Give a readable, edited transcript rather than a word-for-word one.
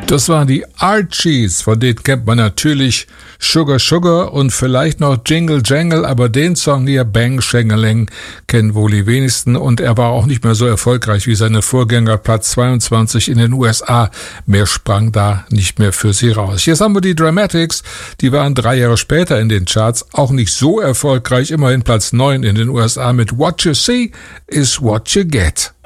Das waren die Archies, von denen kennt man natürlich Sugar Sugar und vielleicht noch Jingle Jangle, aber den Song hier, Bang Schengeling, kennen wohl die wenigsten und er war auch nicht mehr so erfolgreich wie seine Vorgänger, Platz 22 in den USA. Mehr sprang da nicht mehr für sie raus. Jetzt haben wir die Dramatics, die waren 3 Jahre später in den Charts, auch nicht so erfolgreich, immerhin Platz 9 in den USA mit What You See is What You Get.